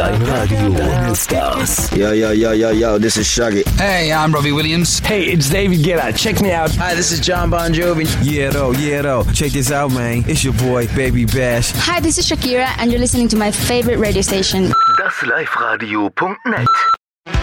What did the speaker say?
Dein Radio All-Stars. Yo, this is Shaggy. Hey, I'm Robbie Williams. Hey, it's David Guetta. Check me out. Hi, this is John Bon Jovi. Yeah, though. Check this out, man. It's your boy, Baby Bash. Hi, this is Shakira, and you're listening to my favorite radio station. DasLifeRadio.net